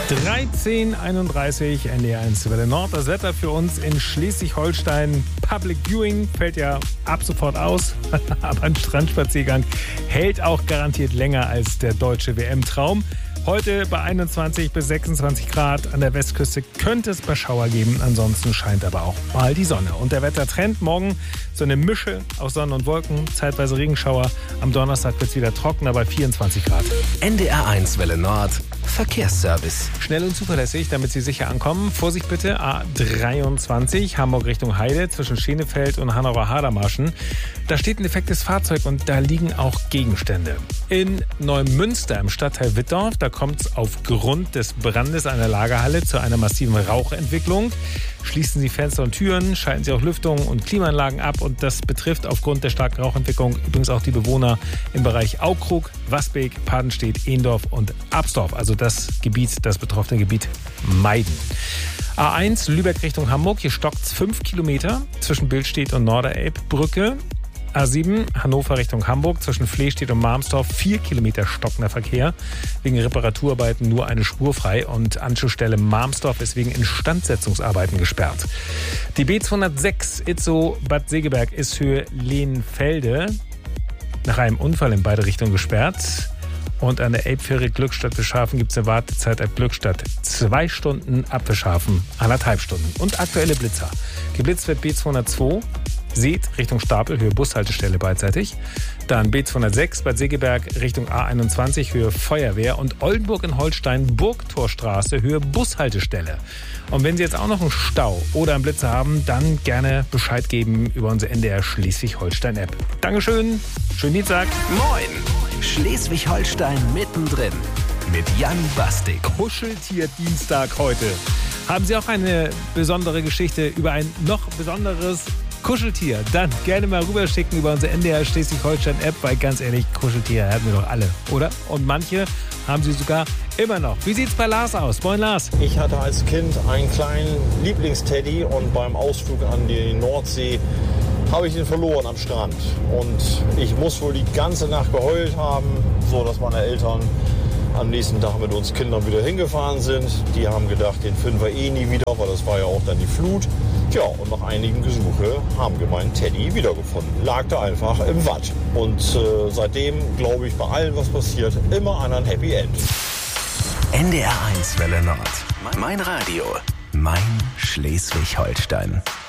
13:31 NDR1 Welle Nord. Das Wetter für uns in Schleswig-Holstein. Public Viewing fällt ja ab sofort aus, aber ein Strandspaziergang hält auch garantiert länger als der deutsche WM-Traum. Heute bei 21 bis 26 Grad an der Westküste könnte es ein paar Schauer geben. Ansonsten scheint aber auch mal die Sonne. Und der Wettertrend morgen so eine Mische aus Sonne und Wolken, zeitweise Regenschauer. Am Donnerstag wird es wieder trockener bei 24 Grad. NDR1 Welle Nord. Verkehrsservice. Schnell und zuverlässig, damit Sie sicher ankommen. Vorsicht bitte, A23, Hamburg Richtung Heide, zwischen Schenefeld und Hannover-Hadermarschen. Da steht ein defektes Fahrzeug und da liegen auch Gegenstände. In Neumünster im Stadtteil Wittdorf, da kommt es aufgrund des Brandes einer Lagerhalle zu einer massiven Rauchentwicklung. Schließen Sie Fenster und Türen, schalten Sie auch Lüftung und Klimaanlagen ab. Und das betrifft aufgrund der starken Rauchentwicklung übrigens auch die Bewohner im Bereich Aukrug, Wasbeek, Padenstedt, Ehendorf und Absdorf. Also das betroffene Gebiet meiden. A1 Lübeck Richtung Hamburg, hier stockt es 5 Kilometer zwischen Billstedt und Norderelbbrücke. A7 Hannover Richtung Hamburg, zwischen Flehstedt und Marmsdorf 4 Kilometer stockender Verkehr. Wegen Reparaturarbeiten nur eine Spur frei und Anschlussstelle Marmsdorf ist wegen Instandsetzungsarbeiten gesperrt. Die B206 Itzow-Bad Segeberg ist Höhe Lehnfelde nach einem Unfall in beide Richtungen gesperrt. Und an der Elbfähre Glückstadt-Bischhafen gibt es eine Wartezeit ab Glückstadt 2 Stunden, ab Bischhafen 1,5 Stunden. Und aktuelle Blitzer. Geblitzt wird B202 Seet Richtung Stapel, Höhe Bushaltestelle beidseitig. Dann B206 Bad Segeberg Richtung A21, Höhe Feuerwehr. Und Oldenburg in Holstein, Burgtorstraße, Höhe Bushaltestelle. Und wenn Sie jetzt auch noch einen Stau oder einen Blitzer haben, dann gerne Bescheid geben über unsere NDR Schleswig-Holstein-App. Dankeschön, schönen Dienstag. Moin, Schleswig-Holstein mittendrin mit Jan Bastik. Kuscheltier-Dienstag heute. Haben Sie auch eine besondere Geschichte über ein noch besonderes Kuscheltier? Dann gerne mal rüberschicken über unsere NDR Schleswig-Holstein-App, weil ganz ehrlich, Kuscheltiere haben wir doch alle, oder? Und manche haben sie sogar immer noch. Wie sieht's bei Lars aus? Moin Lars. Ich hatte als Kind einen kleinen Lieblingsteddy und beim Ausflug an die Nordsee habe ich ihn verloren am Strand. Und ich muss wohl die ganze Nacht geheult haben, so dass meine Eltern am nächsten Tag mit uns Kindern wieder hingefahren sind. Die haben gedacht, den finden wir eh nie wieder, weil das war ja auch dann die Flut. Tja, und nach einigen Gesuche haben wir meinen Teddy wiedergefunden. Lag da einfach im Watt. Und seitdem glaube ich bei allem, was passiert, immer an ein Happy End. NDR1 Welle Nord. Mein Radio. Mein Schleswig-Holstein.